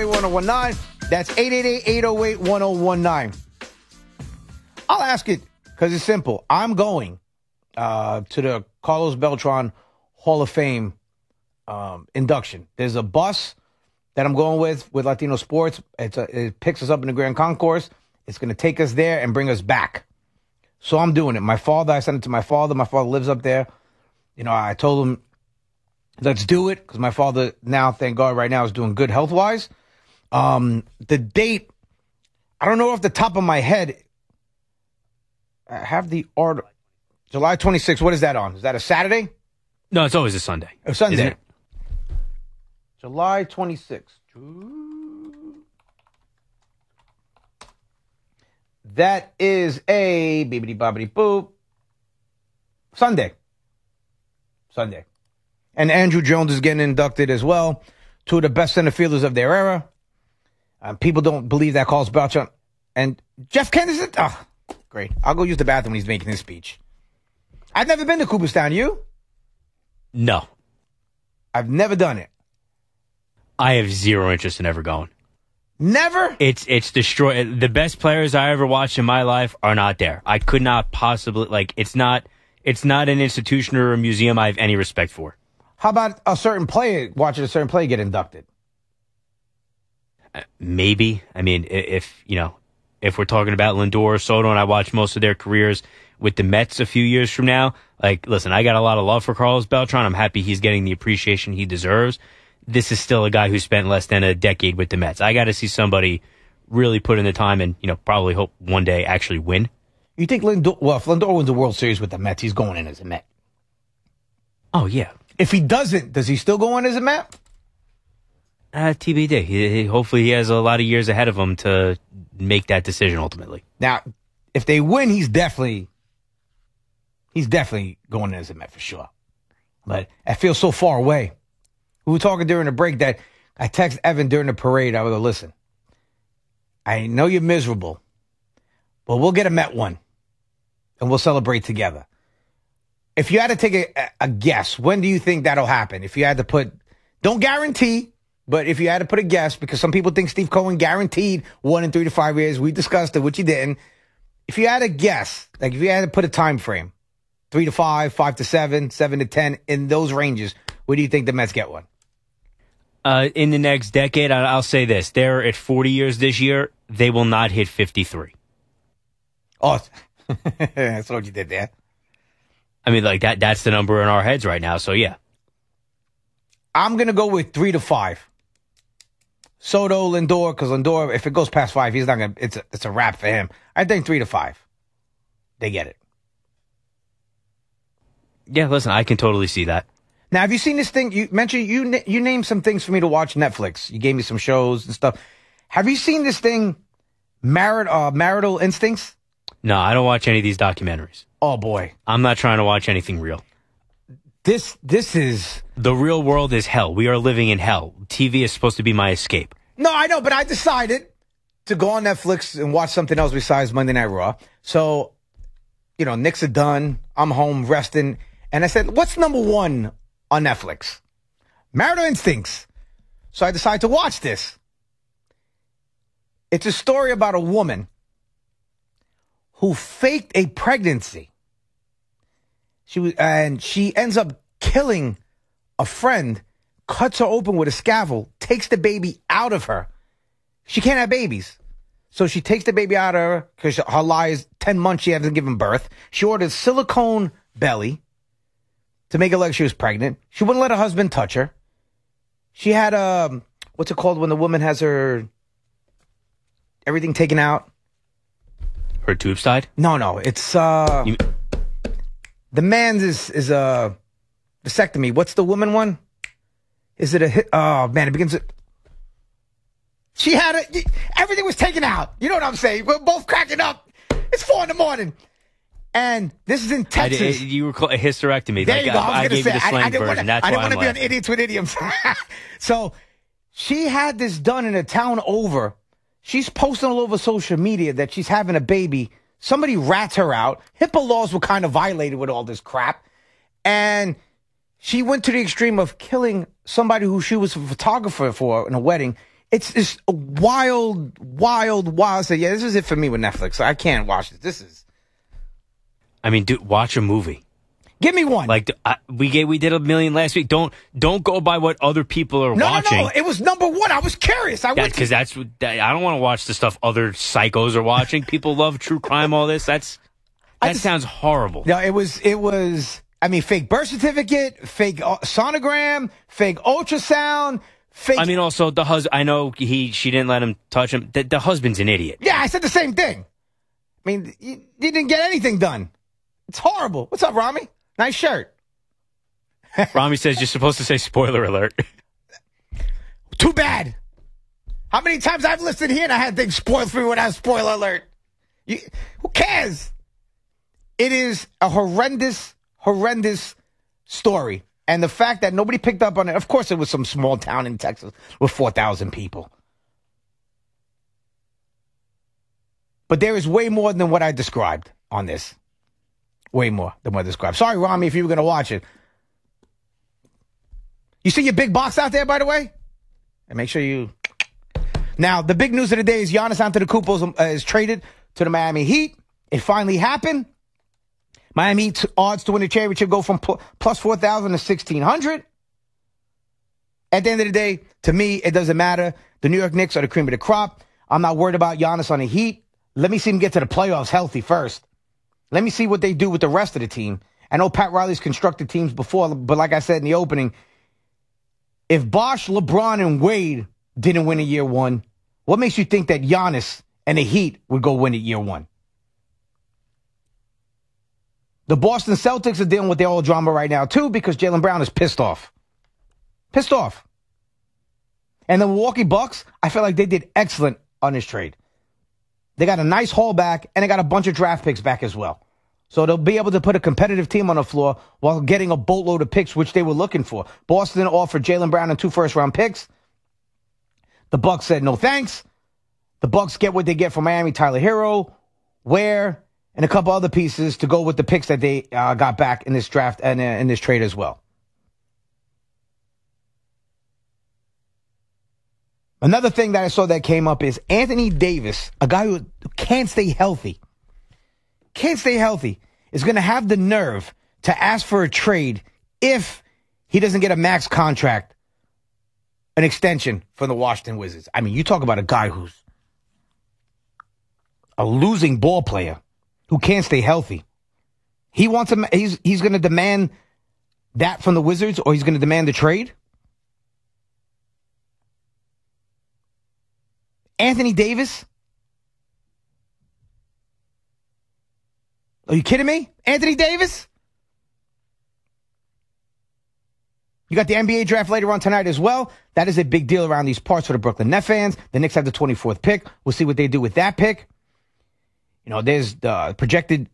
888-808-1019. That's 888-808-1019. I'll ask it because it's simple. I'm going to the Carlos Beltran Hall of Fame induction. There's a bus that I'm going with Latino Sports. It picks us up in the Grand Concourse. It's going to take us there and bring us back. So I'm doing it. I sent it to my father. My father lives up there. You know, I told him, let's do it, because my father now, thank God, right now is doing good health-wise. The date, I don't know off the top of my head. I have the order. July 26th. What is that on? Is that a Saturday? No, it's always a Sunday. A Sunday. Isn't it? July 26th. That is a bibbidi-bobbidi-boop. Sunday. And Andrew Jones is getting inducted as well. Two of the best center fielders of their era. People don't believe that Carlos Beltran. And Jeff Kennedy, great. I'll go use the bathroom when he's making his speech. I've never been to Cooperstown. You? No. I've never done it. I have zero interest in ever going. Never? It's destroyed. The best players I ever watched in my life are not there. I could not possibly, it's not an institution or a museum I have any respect for. How about watching a certain player get inducted? Maybe. I mean, if we're talking about Lindor, Soto, and I watched most of their careers with the Mets a few years from now, listen, I got a lot of love for Carlos Beltran. I'm happy he's getting the appreciation he deserves. This is still a guy who spent less than a decade with the Mets. I got to see somebody really put in the time and, probably hope one day actually win. You think if Lindor wins the World Series with the Mets, he's going in as a Met? Oh, yeah. If he doesn't, does he still go in as a Met? TBD. Hopefully he has a lot of years ahead of him to make that decision ultimately. Now, if they win, he's definitely going in as a Met for sure. But I feel so far away. We were talking during the break that I text Evan during the parade. I would go, listen, I know you're miserable, but we'll get a Met one, and we'll celebrate together. If you had to take a guess, when do you think that'll happen? If you had to don't guarantee, but if you had to put a guess, because some people think Steve Cohen guaranteed 1 in 3 to 5 years. We discussed it, which he didn't. If you had a guess, if you had to put a time frame, 3 to 5, 5 to 7, 7 to 10, in those ranges, where do you think the Mets get one? In the next decade, I'll say this. They're at 40 years this year. They will not hit 53. Oh, that's what you did there. I mean, that's the number in our heads right now, so yeah. I'm going to go with 3 to 5. Soto, Lindor, because Lindor, if it goes past 5, he's not going to, it's a wrap for him. I think 3 to 5. They get it. Yeah, listen, I can totally see that. Now, have you seen this thing? You mentioned you named some things for me to watch Netflix. You gave me some shows and stuff. Have you seen this thing, Marital Instincts? No, I don't watch any of these documentaries. Oh, boy. I'm not trying to watch anything real. This is... The real world is hell. We are living in hell. TV is supposed to be my escape. No, I know, but I decided to go on Netflix and watch something else besides Monday Night Raw. So, Knicks are done. I'm home resting. And I said, what's number 1 on Netflix? Marital Instincts. So I decided to watch this. It's a story about a woman who faked a pregnancy. She ends up killing a friend, cuts her open with a scalpel, takes the baby out of her. She can't have babies. So she takes the baby out of her because her lie is 10 months she hasn't given birth. She ordered silicone belly to make it like she was pregnant. She wouldn't let her husband touch her. She had what's it called when the woman has her everything taken out? Her tubes tied? No. It's the man's is a vasectomy. What's the woman one? Is it oh man, it begins with... She had everything was taken out. You know what I'm saying? We're both cracking up. It's 4 a.m. And this is in Texas. You were called a hysterectomy. There you go. I gave you the slang version. I didn't want to be on Idiots with Idioms. So she had this done in a town over. She's posting all over social media that she's having a baby. Somebody rats her out. HIPAA laws were kind of violated with all this crap. And she went to the extreme of killing somebody who she was a photographer for in a wedding It's just a wild, wild. So yeah, this is it for me with Netflix. I can't watch this. This is. I mean, dude, watch a movie. Give me one. Like we did a million last week. Don't go by what other people are watching. No, it was number one. I was curious. I don't want to watch the stuff other psychos are watching. People love true crime. All this. That sounds horrible. No, it was. I mean, fake birth certificate, fake sonogram, fake ultrasound, fake. I mean, also the husband. I know she didn't let him touch him. The husband's an idiot. Yeah, I said the same thing. I mean, you didn't get anything done. It's horrible. What's up, Rami? Nice shirt. Rami says you're supposed to say spoiler alert. Too bad. How many times I've listened here and I had things spoiled for me without spoiler alert? Who cares? It is a horrendous story. And the fact that nobody picked up on it, of course it was some small town in Texas with 4,000 people. But there is way more than what I described on this. Way more than what I described. Sorry, Rami, if you were going to watch it. You see your big box out there, by the way? And make sure you... Now, the big news of the day is Giannis Antetokounmpo is traded to the Miami Heat. It finally happened. Miami Heat's odds to win the championship go from plus 4,000 to 1,600. At the end of the day, to me, it doesn't matter. The New York Knicks are the cream of the crop. I'm not worried about Giannis on the Heat. Let me see him get to the playoffs healthy first. Let me see what they do with the rest of the team. I know Pat Riley's constructed teams before, but like I said in the opening, if Bosh, LeBron, and Wade didn't win in year one, what makes you think that Giannis and the Heat would go win at year one? The Boston Celtics are dealing with their old drama right now, too, because Jaylen Brown is pissed off. Pissed off. And the Milwaukee Bucks, I feel like they did excellent on this trade. They got a nice haul back, and they got a bunch of draft picks back as well. So they'll be able to put a competitive team on the floor while getting a boatload of picks, which they were looking for. Boston offered Jaylen Brown and 2 first-round picks. The Bucks said no thanks. The Bucks get what they get from Miami, Tyler Hero, Ware, and a couple other pieces to go with the picks that they got back in this draft and in this trade as well. Another thing that I saw that came up is Anthony Davis, a guy who can't stay healthy, is going to have the nerve to ask for a trade if he doesn't get a max contract, an extension from the Washington Wizards. I mean, you talk about a guy who's a losing ball player who can't stay healthy. He wants him. He's going to demand that from the Wizards, or he's going to demand the trade. Anthony Davis? Are you kidding me? Anthony Davis? You got the NBA draft later on tonight as well. That is a big deal around these parts for the Brooklyn Nets fans. The Knicks have the 24th pick. We'll see what they do with that pick. You know, there's the projected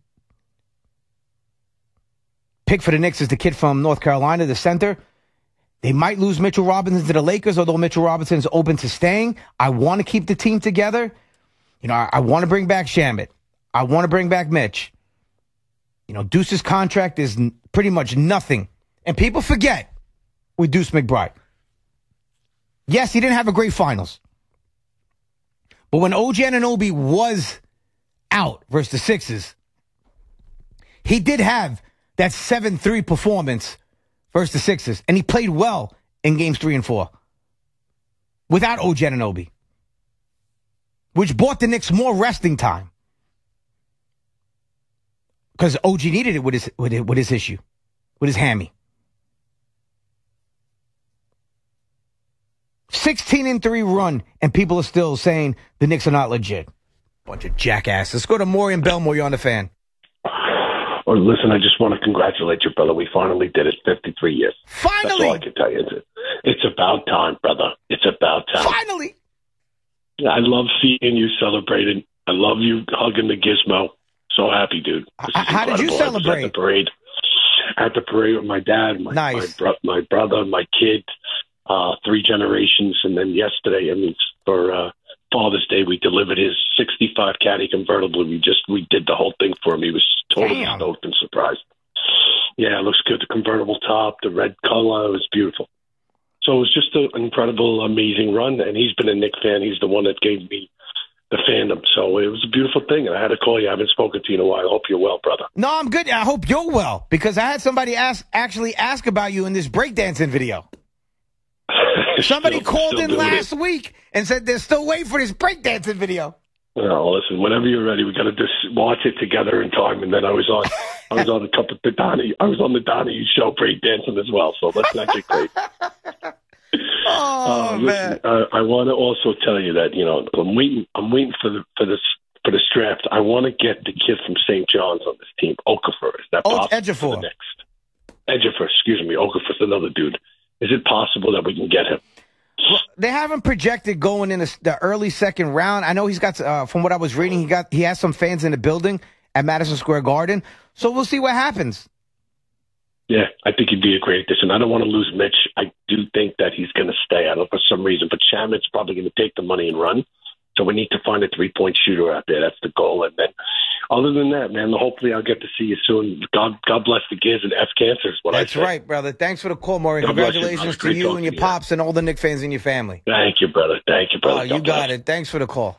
pick for the Knicks is the kid from North Carolina, the center. They might lose Mitchell Robinson to the Lakers, although Mitchell Robinson is open to staying. I want to keep the team together. You know, I want to bring back Shamet. I want to bring back Mitch. You know, Deuce's contract is pretty much nothing. And people forget with Deuce McBride. Yes, he didn't have a great finals. But when OG Anunoby was out versus the Sixers, he did have that 7-3 performance versus the Sixers, and he played well in games 3 and 4 without OG Anunoby, which bought the Knicks more resting time because OG needed it with his issue, with his hammy. 16-3 run, and people are still saying the Knicks are not legit. Bunch of jackasses. Let's go to Maury and Belmore. You're on the Fan. Oh, listen, I just want to congratulate you, brother. We finally did it. 53 years. Finally! That's all I can tell you. It's about time, brother. It's about time. Finally! I love seeing you celebrating. I love you hugging the gizmo. So happy, dude. How did you celebrate? At the parade with my dad, my brother, my kid, 3 generations. And then yesterday, for Father's Day, we delivered his 65 Caddy convertible. We did the whole thing for him. He was totally stoked and surprised. Yeah, it looks good. The convertible top, the red color, it was beautiful. So it was just an incredible, amazing run. And he's been a Knicks fan. He's the one that gave me the fandom. So it was a beautiful thing. And I had to call you. I haven't spoken to you in a while. I hope you're well, brother. No, I'm good. I hope you're well, because I had somebody actually ask about you in this breakdancing video. Somebody called in last week and said they're still waiting for this breakdancing video. No, listen, whenever you're ready, we got to just watch it together in time. And then I was on a couple of the Donnie. I was on the Donnie show breakdancing as well. So let's not get crazy. Man! I want to also tell you that I'm waiting for the draft. I want to get the kid from St. John's on this team, Okafor. Is that possible? Ejiofor. Ejiofor, excuse me. Okafor's another dude. Is it possible that we can get him? Well, they haven't projected going in the early second round. I know he's got, from what I was reading, he has some fans in the building at Madison Square Garden. So we'll see what happens. Yeah, I think he'd be a great addition. I don't want to lose Mitch. I do think that he's going to stay. I don't know for some reason, but Shamit's probably going to take the money and run. So we need to find a 3-point shooter out there. That's the goal. And then, other than that, man, hopefully I'll get to see you soon. God bless the kids and F cancer is what I say. That's right, brother. Thanks for the call, Maury. Congratulations to you and your pops and all the Knicks fans in your family. Thank you, brother. Thank you, brother. Oh, you got it. Thanks for the call.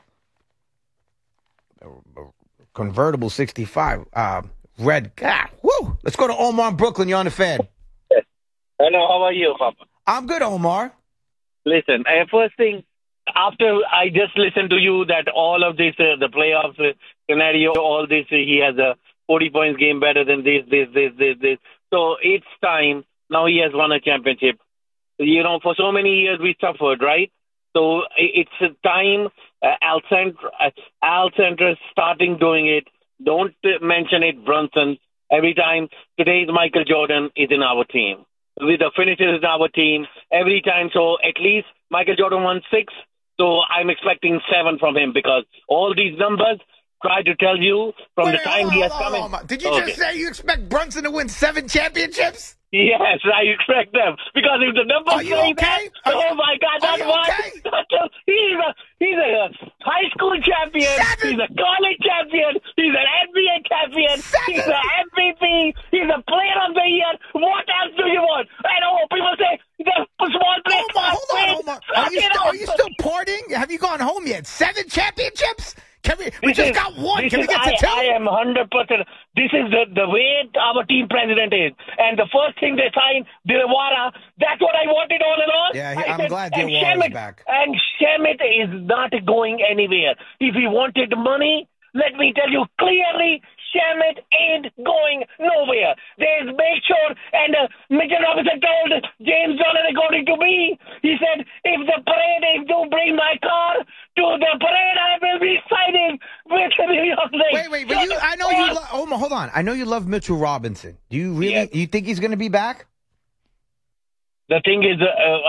Convertible 65. Red. God, woo! Let's go to Omar in Brooklyn. You're on the Fan. Hello, how are you, Papa? I'm good, Omar. Listen, first thing, after I just listened to you that all of this, the playoffs scenario, all this, he has a 40 points game better than this. So it's time. Now he has won a championship. For so many years we suffered, right? So it's time. Al Center starting doing it. Don't mention it, Brunson. Every time. Today's Michael Jordan is in our team. With the finishes in our team. Every time. So at least Michael Jordan won 6. So I'm expecting 7 from him, because all these numbers try to tell you from the time he has come in. Did you just say you expect Brunson to win 7 championships? Yes, I expect them. Because if the numbers say that, oh my God, that's why. He's a high school champion. 7. He's a college champion. He's an NBA champion. 7. He's an MVP. He's a player of the year. What else do you want? And people say the small player. Hold on. Are you still partying? Have you gone home yet? 7 championships? We just got 1. Can we get to 2? I am 100%. This is the way our team president is. And the first thing they signed, Diawara, that's what I wanted all along. Yeah, I'm glad Diawara is back. And Shamet is not going anywhere. If he wanted money, let me tell you clearly, Shamet ain't going nowhere. Make sure, and Mitchell Robinson told James Johnson, according to me, he said, if the parade is to bring my car to the parade, I will be signing with New York Knicks. Wait, but I know you hold on. I know you love Mitchell Robinson. Do you really? Yes. You think he's going to be back? The thing is,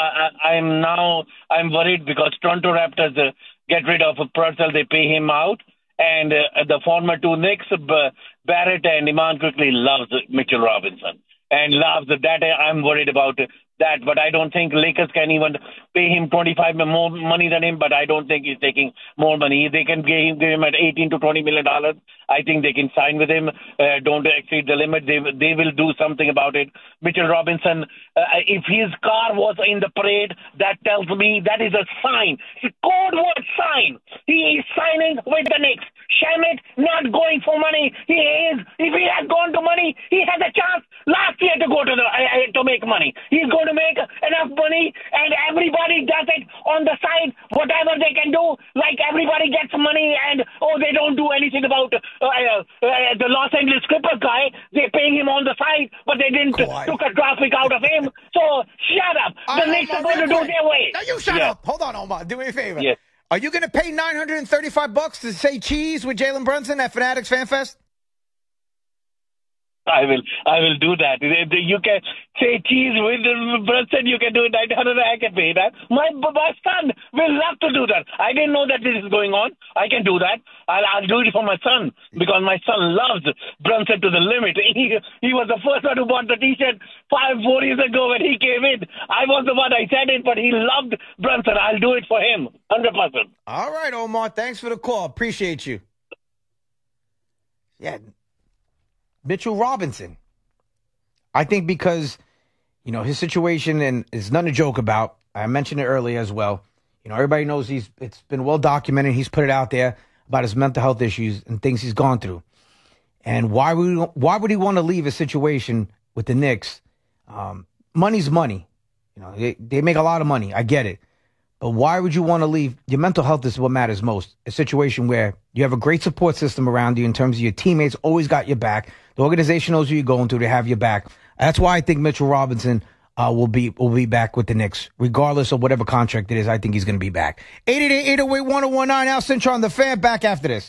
I'm worried because Toronto Raptors get rid of Purcell, they pay him out. And the former 2 Knicks, Barrett and Iman quickly loves Mitchell Robinson and loves that. I'm worried about that, but I don't think Lakers can even pay him 25 more money than him, but I don't think he's taking more money. They can give him at $18 to $20 million. I think they can sign with him. Don't exceed the limit. They will do something about it. Mitchell Robinson, if his car was in the parade, that tells me that is a sign. It's a code word sign. He is signing with the Knicks. Shamet not going for money. He is. If he had gone to money, he had a chance last year to go to make money. He's going to make enough money, and everybody does it on the side, whatever they can do. Like everybody gets money, and they don't do anything about the Los Angeles Clippers guy. They're paying him on the side, but they didn't took a traffic out of him. So shut up. The Knicks are going to do their way. Now you shut up. Hold on, Omar. Do me a favor. Yes. Are you going to pay $935 to say cheese with Jalen Brunson at Fanatics Fan Fest? I will do that. You can say cheese with Brunson. You can do it. I can pay that. My son will love to do that. I didn't know that this is going on. I can do that. I'll do it for my son because my son loves Brunson to the limit. He was the first one who bought the T-shirt 4 years ago when he came in. I was the one I said it, but he loved Brunson. I'll do it for him, 100%. All right, Omar. Thanks for the call. Appreciate you. Yeah. Mitchell Robinson. I think because You know, his situation and is nothing to joke about. I mentioned it earlier as well. You know, everybody knows it's been well documented. He's put it out there about his mental health issues and things he's gone through. And why would he want to leave a situation with the Knicks? Money's money. You know, they make a lot of money. I get it. But why would you want to leave? Your mental health is what matters most. A situation where you have a great support system around you in terms of your teammates always got your back. The organization knows who you're going through. They have your back. That's why I think Mitchell Robinson will be back with the Knicks. Regardless of whatever contract it is, I think he's going to be back. 888-808-1019. Al Cintron, the Fan, back after this.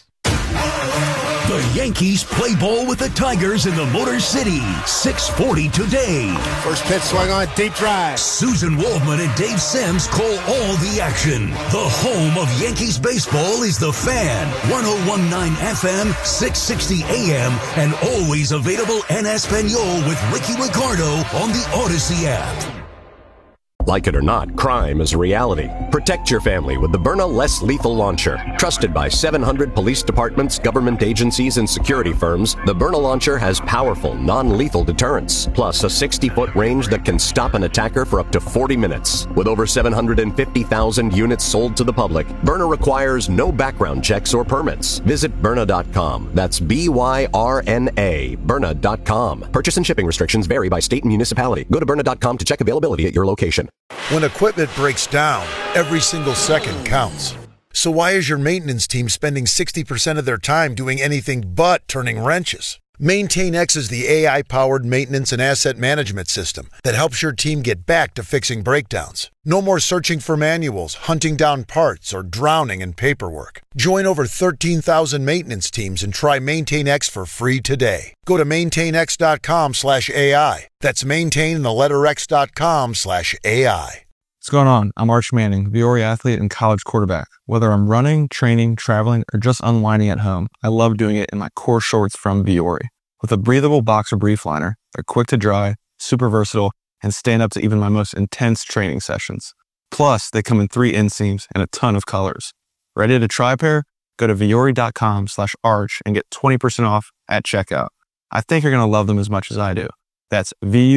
The Yankees play ball with the Tigers in the Motor City. 6:40 today. First pitch swung on, deep drive. Susan Waldman and Dave Sims call all the action. The home of Yankees baseball is the Fan. 101.9 FM, 660 AM, and always available en Espanol with Ricky Ricardo on the Odyssey app. Like it or not, crime is a reality. Protect your family with the Byrna Less Lethal Launcher. Trusted by 700 police departments, government agencies, and security firms, the Byrna Launcher has powerful, non-lethal deterrence, plus a 60-foot range that can stop an attacker for up to 40 minutes. With over 750,000 units sold to the public, Byrna requires no background checks or permits. Visit Byrna.com. That's B-Y-R-N-A, Byrna.com. Purchase and shipping restrictions vary by state and municipality. Go to Byrna.com to check availability at your location. When equipment breaks down, every single second counts. So why is your maintenance team spending 60% of their time doing anything but turning wrenches? MaintainX is the AI-powered maintenance and asset management system that helps your team get back to fixing breakdowns. No more searching for manuals, hunting down parts, or drowning in paperwork. Join over 13,000 maintenance teams and try MaintainX for free today. Go to maintainx.com/AI. That's maintain and the letter x.com/AI. What's going on? I'm Arch Manning, Viore athlete and college quarterback. Whether I'm running, training, traveling, or just unwinding at home, I love doing it in my core shorts from Viore. With a breathable boxer brief liner, they're quick to dry, super versatile, and stand up to even my most intense training sessions. Plus, they come in 3 inseams and a ton of colors. Ready to try a pair? Go to Viore.com/arch and get 20% off at checkout. I think you're going to love them as much as I do. That's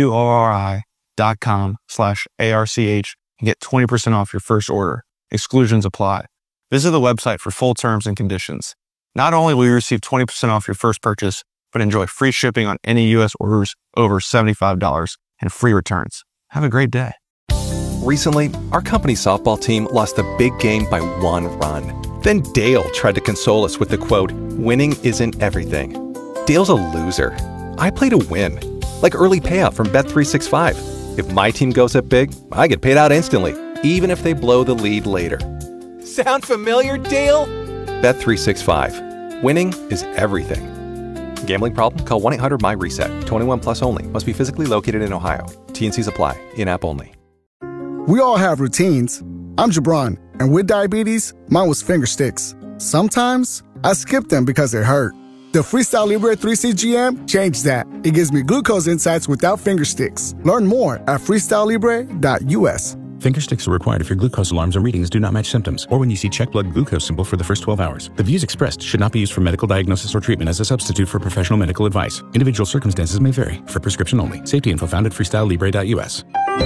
VUORI.com/ARCH and get 20% off your first order. Exclusions apply. Visit the website for full terms and conditions. Not only will you receive 20% off your first purchase, but enjoy free shipping on any U.S. orders over $75 and free returns. Have a great day. Recently, our company's softball team lost a big game by 1 run. Then Dale tried to console us with the quote, "Winning isn't everything." Dale's a loser. I play to win, like early payout from Bet365. If my team goes up big, I get paid out instantly, even if they blow the lead later. Sound familiar, Dale? Bet365. Winning is everything. Gambling problem? Call 1-800-MY-RESET. 21 plus only. Must be physically located in Ohio. T&Cs apply. In-app only. We all have routines. I'm Jabron, and with diabetes, mine was finger sticks. Sometimes I skip them because it hurt. The Freestyle Libre 3CGM changed that. It gives me glucose insights without finger sticks. Learn more at freestylelibre.us. Finger sticks are required if your glucose alarms or readings do not match symptoms, or when you see check blood glucose symbol for the first 12 hours. The views expressed should not be used for medical diagnosis or treatment as a substitute for professional medical advice. Individual circumstances may vary. For prescription only. Safety info found at freestylelibre.us.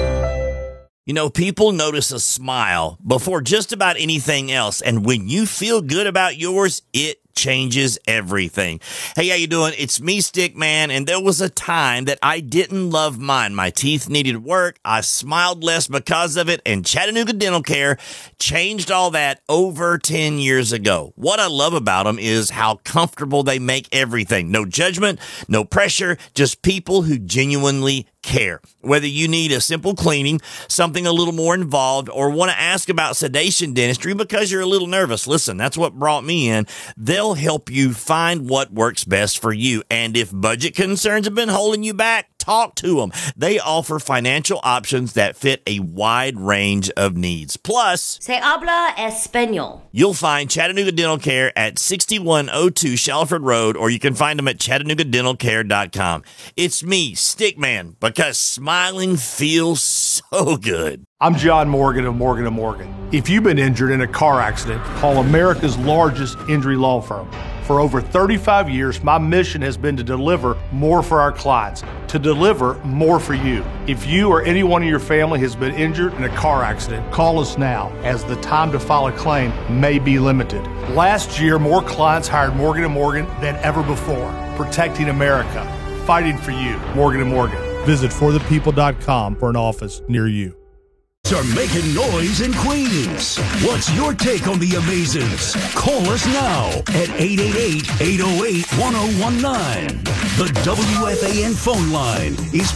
You know, people notice a smile before just about anything else, and when you feel good about yours, it changes everything. Hey, how you doing? It's me, Stickman, and there was a time that I didn't love mine. My teeth needed work. I smiled less because of it, and Chattanooga Dental Care changed all that over 10 years ago. What I love about them is how comfortable they make everything. No judgment, no pressure, just people who genuinely care. Whether you need a simple cleaning, something a little more involved, or want to ask about sedation dentistry because you're a little nervous, listen, that's what brought me in. They'll help you find what works best for you. And if budget concerns have been holding you back, talk to them. They offer financial options that fit a wide range of needs. Plus, Se habla español. You'll find Chattanooga Dental Care at 6102 Shalford Road, or you can find them at ChattanoogaDentalCare.com. It's me, Stickman, because smiling feels so good. I'm John Morgan of Morgan & Morgan. If you've been injured in a car accident, call America's largest injury law firm. For over 35 years, my mission has been to deliver more for our clients. to deliver more for you. If you or anyone in your family has been injured in a car accident, call us now, as the time to file a claim may be limited. Last year, more clients hired Morgan & Morgan than ever before. Protecting America. Fighting for you. Morgan & Morgan. Visit forthepeople.com for an office near you. Are making noise in Queens. What's your take on the Amazins? Call us now at 888-808-1019. The WFAN phone line is